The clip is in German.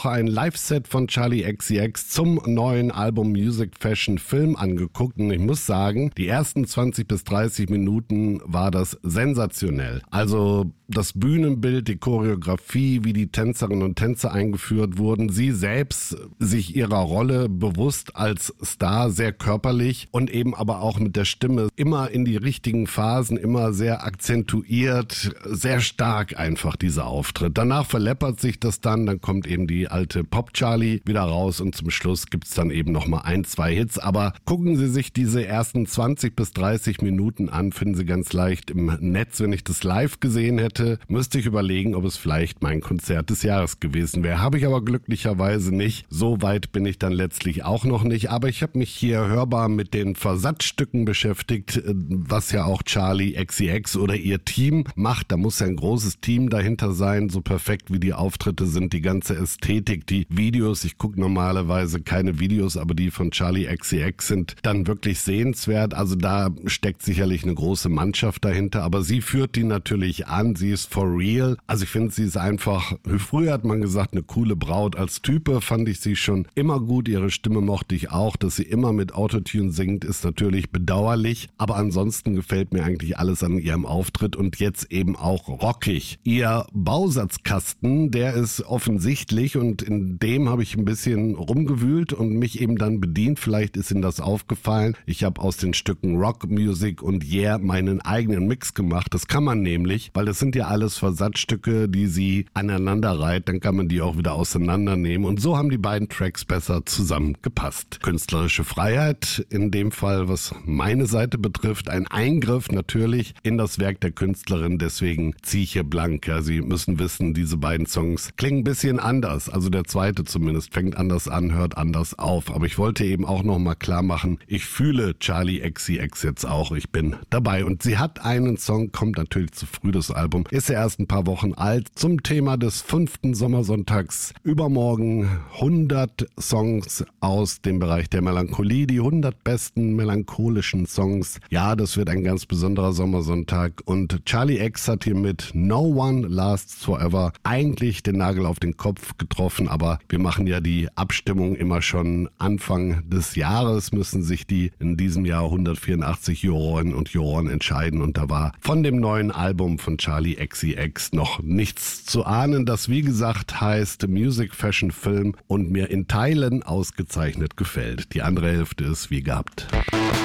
noch ein Live-Set von Charli XCX zum neuen Album Music Fashion Film angeguckt und ich muss sagen, die ersten 20 bis 30 Minuten war das sensationell. Also das Bühnenbild, die Choreografie, wie die Tänzerinnen und Tänzer eingeführt wurden, sie selbst sich ihrer Rolle bewusst als Star, sehr körperlich und eben aber auch mit der Stimme immer in die richtigen Phasen, immer sehr akzentuiert, sehr stark einfach dieser Auftritt. Danach verleppert sich das dann kommt eben die alte Pop-Charli wieder raus und zum Schluss gibt's dann eben nochmal 1, 2 Hits, aber gucken Sie sich diese ersten 20 bis 30 Minuten an, finden Sie ganz leicht im Netz. Wenn ich das live gesehen hätte, müsste ich überlegen, ob es vielleicht mein Konzert des Jahres gewesen wäre. Habe ich aber glücklicherweise nicht. So weit bin ich dann letztlich auch noch nicht, aber ich habe mich hier hörbar mit den Versatzstücken beschäftigt, was ja auch Charli XCX oder ihr Team macht. Da muss ja ein großes Team dahinter sein, so perfekt wie die Auftritte sind, die ganze Ästhetik, die Videos. Ich gucke normalerweise keine Videos, aber die von Charli XCX sind dann wirklich sehenswert. Also da steckt sicherlich eine große Mannschaft dahinter, aber sie führt die natürlich an. Sie ist for real. Also ich finde, sie ist einfach, früher hat man gesagt, eine coole Braut. Als Type fand ich sie schon immer gut. Ihre Stimme mochte ich auch. Dass sie immer mit Autotune singt, ist natürlich bedauerlich. Aber ansonsten gefällt mir eigentlich alles an ihrem Auftritt und jetzt eben auch rockig. Ihr Bausatzkasten, der ist offensichtlich und in dem habe ich ein bisschen rumgewühlt und mich eben dann bedient. Vielleicht ist Ihnen das aufgefallen. Ich habe aus den Stücken Rock Music und Yeah meinen eigenen Mix gemacht. Das kann man nämlich, weil das sind ja alles Versatzstücke, die sie aneinander reiht. Dann kann man die auch wieder auseinandernehmen und so haben die beiden Tracks besser zusammengepasst. Künstlerische Freiheit, in dem Fall, was meine Seite betrifft, ein Eingriff natürlich in das Werk der Künstlerin. Deswegen ziehe ich hier blank. Ja, Sie müssen wissen, diese beiden Songs klingen ein bisschen anders. Also der zweite zumindest fängt anders an, hört anders auf. Aber ich wollte eben auch nochmal klar machen, ich fühle Charli XCX jetzt auch. Ich bin dabei. Und sie hat einen Song, kommt natürlich zu früh, das Album, ist ja erst ein paar Wochen alt, zum Thema des 5. Sommersonntags. Übermorgen 100 Songs aus dem Bereich der Melancholie, die 100 besten melancholischen Songs. Ja, das wird ein ganz besonderer Sommersonntag und Charli X hat hier mit No One Lasts Forever eigentlich den Nagel auf den Kopf getroffen, aber wir machen ja die Abstimmung immer schon Anfang des Jahres, müssen sich die in diesem Jahr 184 Jurorinnen und Juroren entscheiden und da war von dem neuen Album von Charli XCX noch nichts zu ahnen, das wie gesagt heißt Music Fashion Film und mir in Teilen ausgezeichnet gefällt. Die andere Hälfte ist wie gehabt.